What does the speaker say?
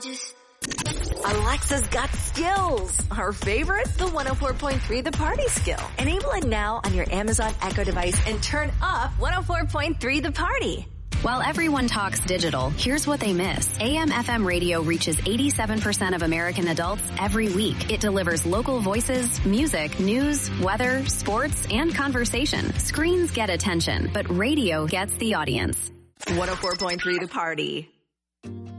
Alexa's got skills. Her favorite? The 104.3 The Party skill. Enable it now on your Amazon Echo device and turn up 104.3 The Party. While everyone talks digital, here's what they miss. AM/FM radio reaches 87% of American adults every week. It delivers local voices, music, news, weather, sports, and conversation. Screens get attention, but radio gets the audience. 104.3 The Party.